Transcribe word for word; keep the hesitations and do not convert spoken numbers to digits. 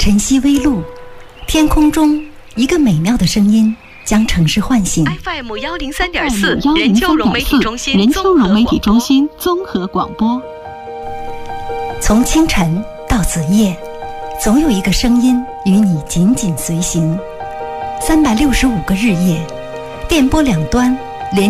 晨曦微露，天空中一个美妙的声音将城市唤醒。 F M 一零三点四 任丘融媒体中心任丘融媒体中心综合广播。 从清晨到子夜，总有一个声音与你紧紧随行。三百六十五个日夜，电波两端